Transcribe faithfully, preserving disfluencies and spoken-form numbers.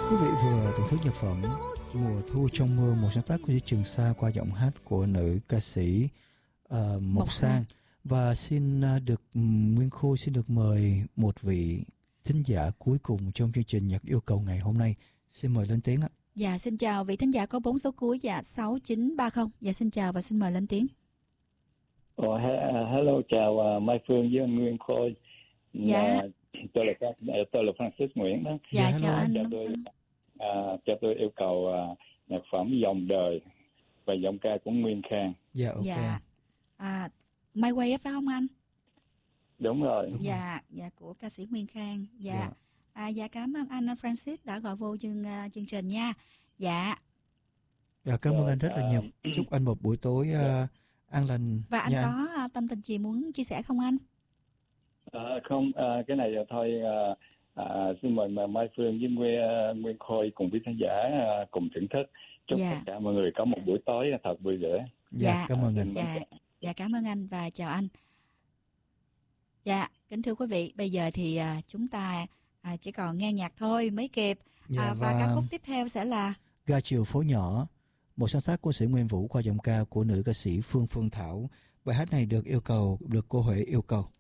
Quý vị vừa thưởng thức nhạc phẩm Mùa Thu Trong Mưa, một sáng tác của Chí Trường Sa qua giọng hát của nữ ca sĩ uh, Mộc Sang. Và xin uh, được um, Nguyên Khôi xin được mời một vị thính giả cuối cùng trong chương trình Nhạc Yêu Cầu ngày hôm nay. Xin mời lên tiếng ạ. Dạ, xin chào vị thính giả có bốn số cuối, dạ sáu chín ba không. Dạ, xin chào và xin mời lên tiếng. Oh, hello, chào uh, Mai Phương với Nguyên Khôi. Dạ. Uh, tôi là tôi là Francis Nguyễn đó. Dạ, chào anh. Cho tôi, uh, cho tôi yêu cầu uh, nhạc phẩm Dòng Đời và giọng ca của Nguyên Khang. Dạ, ok. Dạ. À, My Way đó phải không anh? Đúng rồi. Đúng dạ, rồi. Dạ, của ca sĩ Nguyên Khang. Dạ. Dạ. À, dạ cảm ơn anh Francis đã gọi vô chương uh, chương trình nha. Dạ. Dạ, cảm ơn Rồi, anh rất là uh, nhiều. Chúc anh một buổi tối uh, an lành. Và anh nha có anh. uh, tâm tình gì muốn chia sẻ không anh? Uh, không, uh, cái này thôi. Uh, uh, xin mời Mai Phương với Nguyên, uh, Nguyên Khôi cùng với khán giả uh, cùng thưởng thức. Chúc Dạ. tất cả mọi người có một buổi tối thật vui vẻ. Dạ, Dạ. cảm ơn anh. Dạ. Dạ, cảm ơn anh và chào anh. Dạ, kính thưa quý vị, bây giờ thì à, chúng ta à, chỉ còn nghe nhạc thôi mới kịp. Dạ, à, và và ca khúc tiếp theo sẽ là Ga Chiều Phố Nhỏ, một sáng tác của sĩ Nguyên Vũ qua giọng ca của nữ ca sĩ Phương Phương Thảo. Bài hát này được yêu cầu, được cô Huệ yêu cầu.